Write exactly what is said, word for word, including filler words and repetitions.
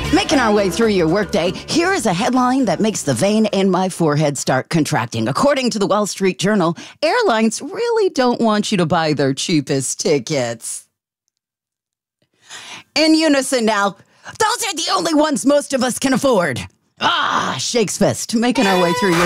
Making our way through your workday, here is a headline that makes the vein in my forehead start contracting. According to the Wall Street Journal, airlines really don't want you to buy their cheapest tickets. In unison now, those are the only ones most of us can afford. Ah, Shakes Fist, making our way through your